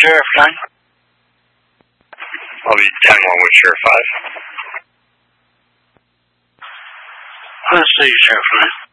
Sheriff 9. I'll be 10-1 with Sheriff 5. Let's see, Sheriff 9.